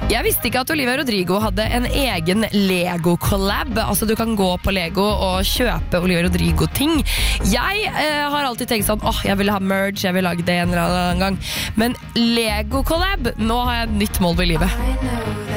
Jeg visste ikke at Olivia Rodrigo hadde en egen Lego-collab. Altså du kan gå på Lego og kjøpe Olivia Rodrigo-ting. Jeg har alltid tenkt sånn, jeg vil ha merge, jeg vil lage det en eller annen gang. Men Lego-collab, nå har jeg et nytt mål i livet.